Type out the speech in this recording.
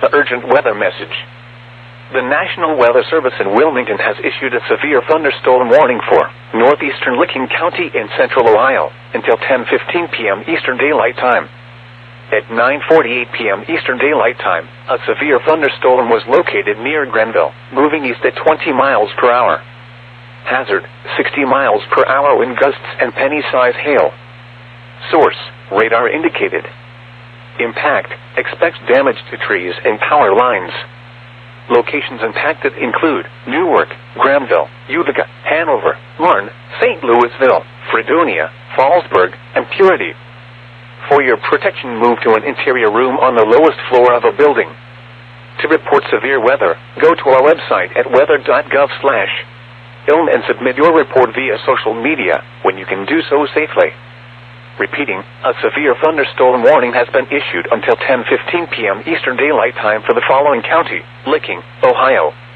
urgent weather message. The National Weather Service in Wilmington has issued a severe thunderstorm warning for northeastern Licking County in central Ohio until 10:15 p.m. Eastern Daylight Time. At 9:48 p.m. Eastern Daylight Time, a severe thunderstorm was located near Grenville, moving east at 20 miles per hour. Hazard, 60 miles per hour wind gusts and penny-size hail. Source, radar indicated. Impact, expect damage to trees and power lines. Locations impacted include Newark, Grahamville, Utica, Hanover, Marne, St. Louisville, Fredonia, Fallsburg, and Purity. For your protection, move to an interior room on the lowest floor of a building. To report severe weather, go to our website at weather.gov/ilm and submit your report via social media when you can do so safely. Repeating, a severe thunderstorm warning has been issued until 10:15 p.m. Eastern Daylight Time for the following county: Licking, Ohio,